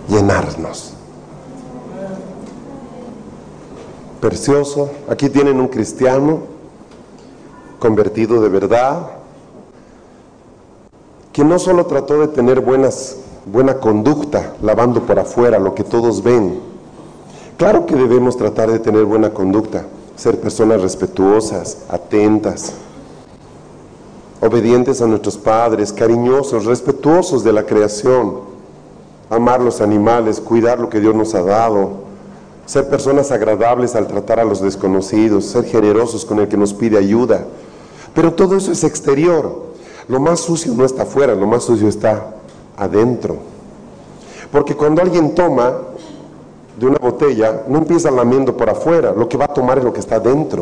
llenarnos. Precioso. Aquí tienen un cristiano convertido de verdad, que no solo trató de tener buena conducta, lavando por afuera lo que todos ven. Claro que debemos tratar de tener buena conducta, ser personas respetuosas, atentas, obedientes a nuestros padres, cariñosos, respetuosos de la creación, amar los animales, cuidar lo que Dios nos ha dado, ser personas agradables al tratar a los desconocidos, ser generosos con el que nos pide ayuda. Pero todo eso es exterior. Lo más sucio no está afuera, lo más sucio está adentro. Porque cuando alguien toma de una botella, no empieza lamiendo por afuera, lo que va a tomar es lo que está dentro.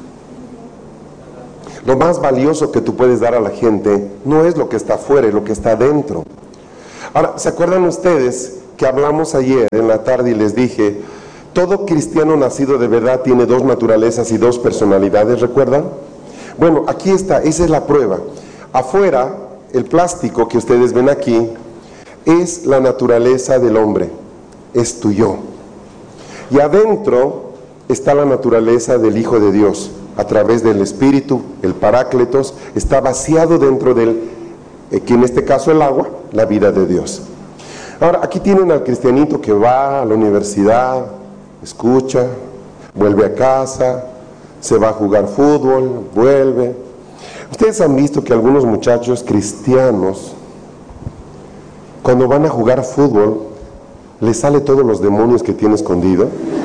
Lo más valioso que tú puedes dar a la gente no es lo que está afuera, es lo que está dentro. Ahora, ¿se acuerdan ustedes que hablamos ayer en la tarde y les dije, todo cristiano nacido de verdad tiene dos naturalezas y dos personalidades, ¿recuerdan? Bueno, aquí está, esa es la prueba. Afuera, el plástico que ustedes ven aquí es la naturaleza del hombre, es tu yo. Y adentro está la naturaleza del Hijo de Dios, a través del Espíritu, el Parácletos, está vaciado dentro del, que en este caso el agua, la vida de Dios. Ahora, aquí tienen al cristianito que va a la universidad, escucha, vuelve a casa, se va a jugar fútbol, vuelve. Ustedes han visto que algunos muchachos cristianos, cuando van a jugar fútbol, les sale todos los demonios que tiene escondido.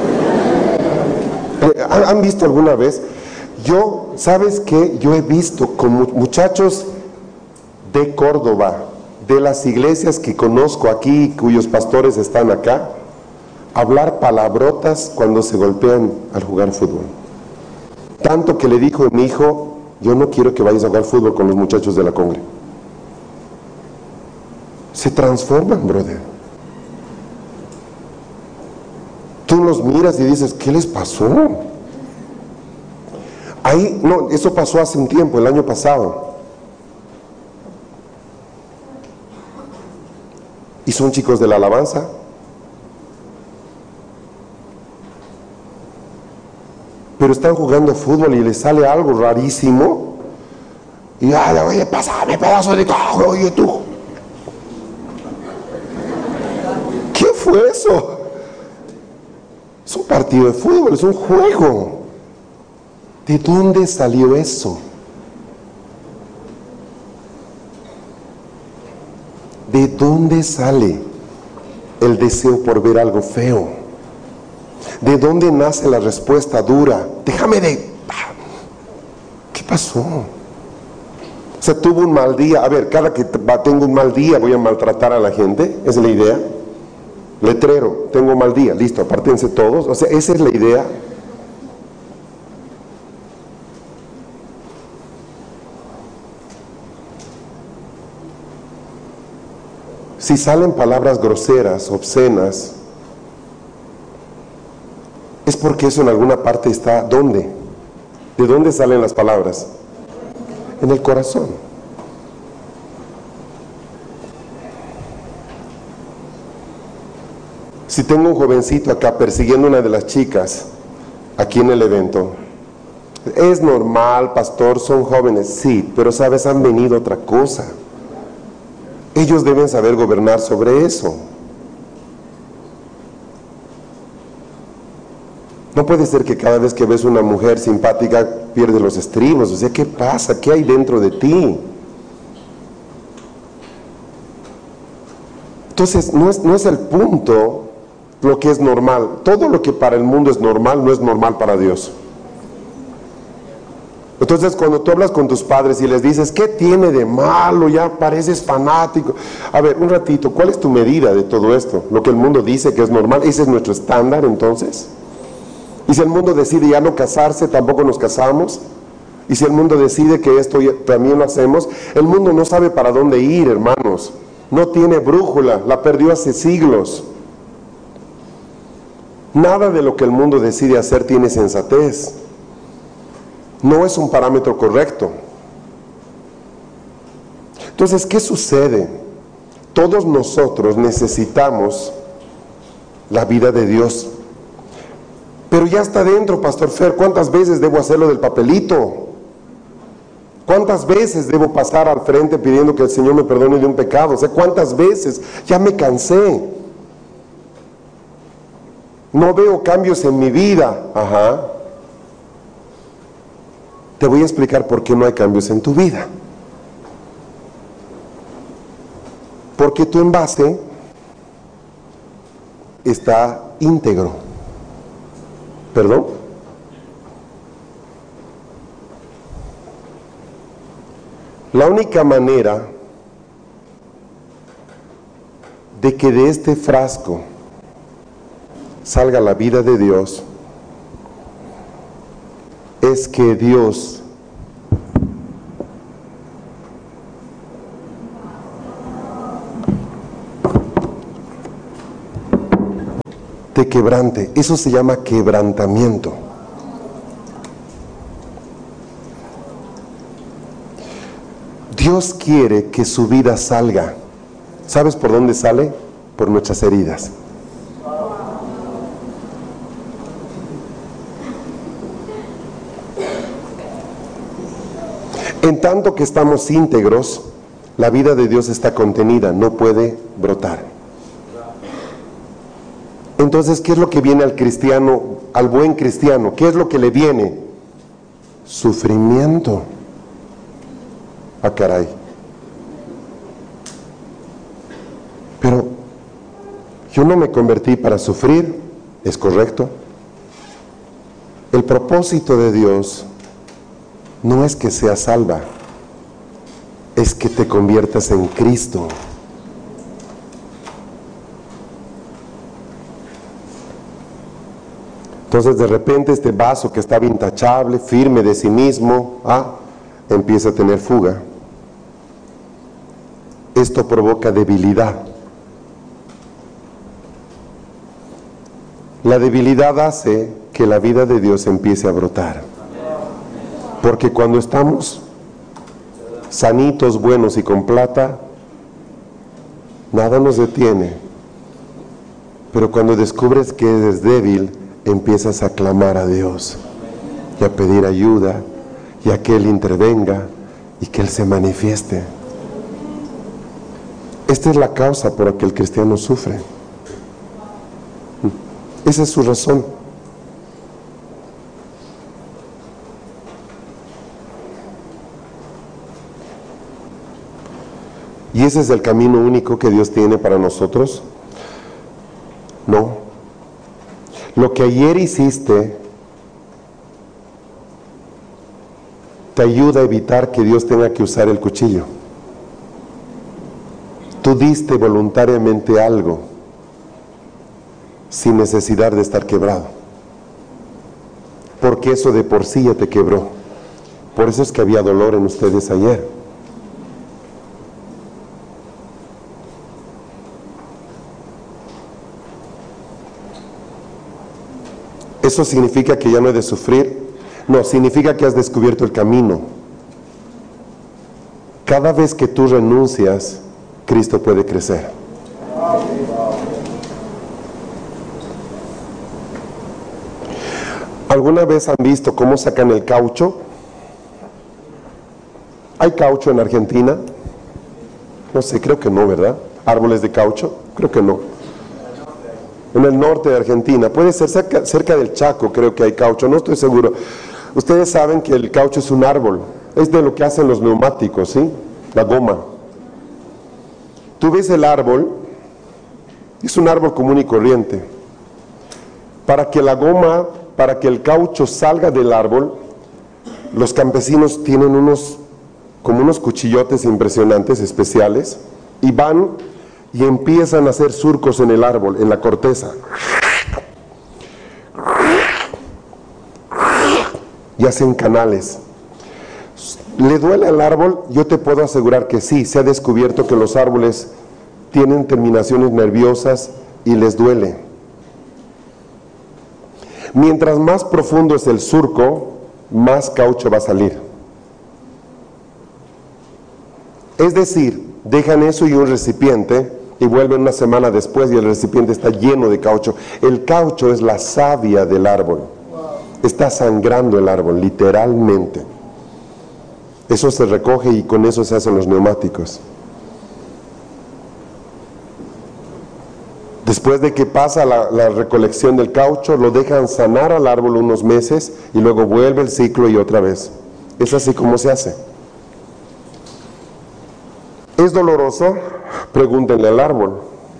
¿Han visto alguna vez? ¿Sabes qué? Yo he visto con muchachos de Córdoba, de las iglesias que conozco aquí, cuyos pastores están acá, hablar palabrotas cuando se golpean al jugar fútbol. Tanto que le dijo a mi hijo, yo no quiero que vayas a jugar fútbol con los muchachos de la congre. Se transforman, brother. Tú los miras y dices, ¿qué les pasó? Ahí, no, eso pasó hace un tiempo, el año pasado. Y son chicos de la alabanza. Pero están jugando fútbol y les sale algo rarísimo. Y oye, pásame pedazo de cojo, oye tú. ¿Qué fue eso? Es un partido de fútbol, es un juego. ¿De dónde salió eso? ¿De dónde sale el deseo por ver algo feo? ¿De dónde nace la respuesta dura? Déjame de... ¿Qué pasó? O sea, tuvo un mal día. A ver, cada que tengo un mal día voy a maltratar a la gente. ¿Esa es la idea? Letrero, tengo un mal día. Listo, apártense todos. O sea, esa es la idea. Si salen palabras groseras, obscenas, es porque eso en alguna parte está. ¿Dónde? ¿De dónde salen las palabras? En el corazón. Si tengo un jovencito acá persiguiendo a una de las chicas aquí en el evento, es normal, pastor, son jóvenes, sí, pero sabes, han venido otra cosa. Ellos deben saber gobernar sobre eso. No puede ser que cada vez que ves una mujer simpática pierdes los estribos. O sea, ¿qué pasa? ¿Qué hay dentro de ti? Entonces, no es el punto lo que es normal. Todo lo que para el mundo es normal, no es normal para Dios. Entonces, cuando tú hablas con tus padres y les dices, ¿qué tiene de malo? Ya pareces fanático. A ver, un ratito, ¿cuál es tu medida de todo esto? Lo que el mundo dice que es normal, ¿ese es nuestro estándar entonces? Y si el mundo decide ya no casarse, tampoco nos casamos. Y si el mundo decide que esto también lo hacemos, el mundo no sabe para dónde ir, hermanos. No tiene brújula, la perdió hace siglos. Nada de lo que el mundo decide hacer tiene sensatez. No es un parámetro correcto. Entonces, ¿qué sucede? Todos nosotros necesitamos la vida de Dios. Pero ya está dentro, Pastor Fer. ¿Cuántas veces debo hacerlo del papelito? ¿Cuántas veces debo pasar al frente pidiendo que el Señor me perdone de un pecado? O sea, ¿cuántas veces? Ya me cansé. No veo cambios en mi vida. Ajá. Te voy a explicar por qué no hay cambios en tu vida. Porque tu envase está íntegro. ¿Perdón? La única manera de que de este frasco salga la vida de Dios es que Dios te quebrante. Eso se llama quebrantamiento. Dios quiere que su vida salga. ¿Sabes por dónde sale? Por nuestras heridas. En tanto que estamos íntegros, la vida de Dios está contenida, no puede brotar. Entonces, ¿qué es lo que viene al cristiano, al buen cristiano? ¿Qué es lo que le viene? Sufrimiento. Ah, caray. Pero yo no me convertí para sufrir, ¿es correcto? El propósito de Dios no es que seas salva, es que te conviertas en Cristo. Entonces de repente este vaso que estaba intachable, firme de sí mismo, empieza a tener fuga. Esto provoca debilidad. La debilidad hace que la vida de Dios empiece a brotar. Porque cuando estamos sanitos, buenos y con plata, nada nos detiene. Pero cuando descubres que eres débil, empiezas a clamar a Dios y a pedir ayuda y a que Él intervenga y que Él se manifieste. Esta es la causa por la que el cristiano sufre. Esa es su razón. ¿Y ese es el camino único que Dios tiene para nosotros? No. Lo que ayer hiciste te ayuda a evitar que Dios tenga que usar el cuchillo. Tú diste voluntariamente algo sin necesidad de estar quebrado, porque eso de por sí ya te quebró. Por eso es que había dolor en ustedes ayer. ¿Eso significa que ya no he de sufrir? No, significa que has descubierto el camino. Cada vez que tú renuncias, Cristo puede crecer. ¿Alguna vez han visto cómo sacan el caucho? ¿Hay caucho en Argentina? No sé, creo que no, ¿verdad? ¿Árboles de caucho? Creo que no. En el norte de Argentina, puede ser cerca del Chaco, creo que hay caucho, no estoy seguro. Ustedes saben que el caucho es un árbol, es de lo que hacen los neumáticos, ¿sí? La goma. Tú ves el árbol, es un árbol común y corriente. Para que la goma, para que el caucho salga del árbol, los campesinos tienen como unos cuchillotes impresionantes, especiales, y van y empiezan a hacer surcos en el árbol, en la corteza. Y hacen canales. ¿Le duele al árbol? Yo te puedo asegurar que sí. Se ha descubierto que los árboles tienen terminaciones nerviosas y les duele. Mientras más profundo es el surco, más caucho va a salir. Es decir, dejan eso y un recipiente, y vuelven una semana después y el recipiente está lleno de caucho. El caucho es la savia del árbol. Está sangrando el árbol, literalmente. Eso se recoge y con eso se hacen los neumáticos. Después de que pasa la recolección del caucho, lo dejan sanar al árbol unos meses y luego vuelve el ciclo y otra vez. Es así como se hace. ¿Es doloroso? Pregúntenle al árbol.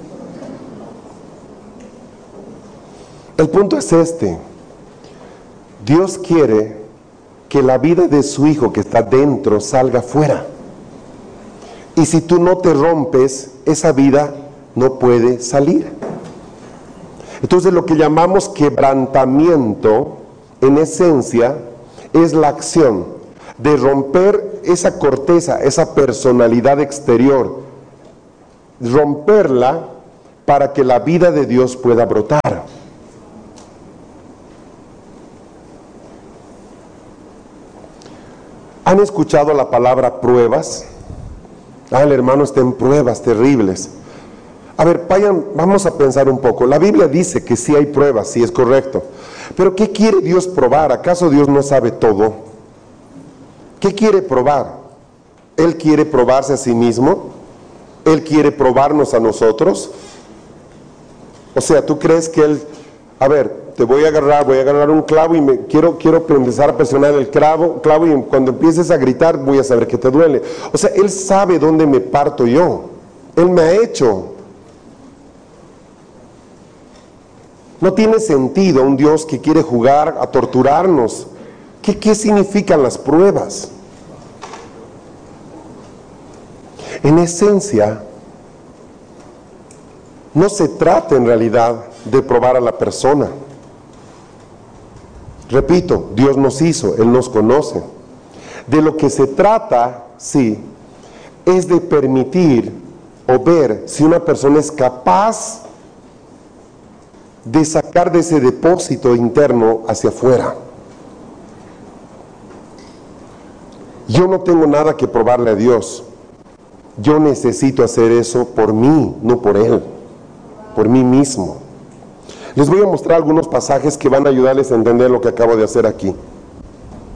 El punto es este. Dios quiere que la vida de su hijo que está dentro salga fuera. Y si tú no te rompes, esa vida no puede salir. Entonces lo que llamamos quebrantamiento, en esencia, es la acción de romper esa corteza, esa personalidad exterior, romperla para que la vida de Dios pueda brotar. ¿Han escuchado la palabra pruebas? El hermano está en pruebas terribles. A ver, vamos a pensar un poco. La Biblia dice que sí hay pruebas, sí es correcto. Pero ¿qué quiere Dios probar? ¿Acaso Dios no sabe todo? ¿Qué quiere probar? ¿Él quiere probarse a sí mismo? ¿Él quiere probarnos a nosotros? O sea, ¿tú crees que Él... A ver, voy a agarrar un clavo y quiero empezar a presionar el clavo y cuando empieces a gritar voy a saber que te duele. O sea, Él sabe dónde me parto yo. Él me ha hecho. No tiene sentido un Dios que quiere jugar a torturarnos. ¿Qué significan las pruebas? En esencia, no se trata en realidad de probar a la persona. Repito, Dios nos hizo, Él nos conoce. De lo que se trata, sí, es de permitir o ver si una persona es capaz de sacar de ese depósito interno hacia afuera. Yo no tengo nada que probarle a Dios. Yo necesito hacer eso por mí, no por Él, por mí mismo. Les voy a mostrar algunos pasajes que van a ayudarles a entender lo que acabo de hacer aquí.